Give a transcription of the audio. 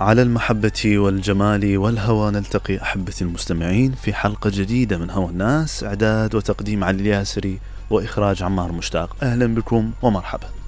على المحبة والجمال والهوى نلتقي أحبتي المستمعين في حلقة جديدة من هوى الناس. إعداد وتقديم علي الياسري وإخراج عمار مشتاق. أهلا بكم ومرحبا.